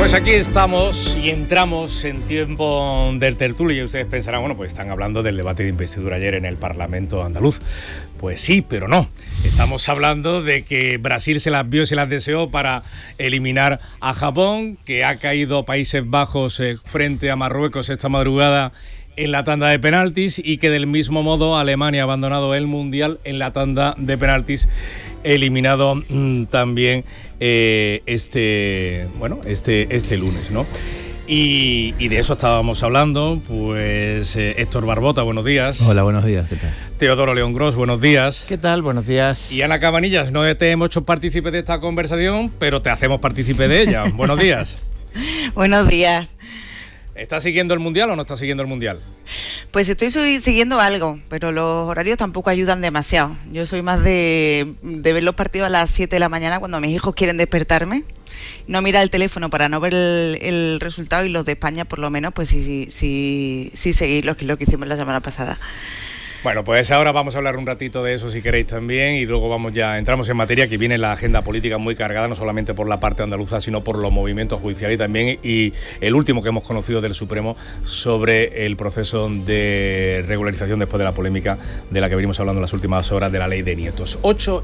Pues aquí estamos y entramos en tiempo del tertulio y ustedes pensarán, bueno, pues están hablando del debate de investidura ayer en el Parlamento andaluz. Pues sí, pero no. Estamos hablando de que Brasil se las vio y se las deseó para eliminar a Japón, que ha caído Países Bajos frente a Marruecos esta madrugada en la tanda de penaltis y que del mismo modo Alemania ha abandonado el Mundial en la tanda de penaltis, eliminado también este lunes, ¿no? Y de eso estábamos hablando, pues Héctor Barbota, buenos días. Hola, buenos días, ¿qué tal? Teodoro León Gros, buenos días. ¿Qué tal? Buenos días. Y Ana Cabanillas, no te hemos hecho partícipe de esta conversación, pero te hacemos partícipe de ella. Buenos días. Buenos días. ¿Estás siguiendo el Mundial o no estás siguiendo el Mundial? Pues estoy siguiendo algo, pero los horarios tampoco ayudan demasiado. Yo soy más de ver los partidos a las 7 de la mañana cuando mis hijos quieren despertarme. No mirar el teléfono para no ver el resultado, y los de España por lo menos pues sí seguirlos, que es lo que hicimos la semana pasada. Bueno, pues ahora vamos a hablar un ratito de eso si queréis también, y luego entramos en materia, que viene la agenda política muy cargada, no solamente por la parte andaluza, sino por los movimientos judiciales también, y el último que hemos conocido del Supremo sobre el proceso de regularización después de la polémica de la que venimos hablando en las últimas horas de la ley de nietos. 8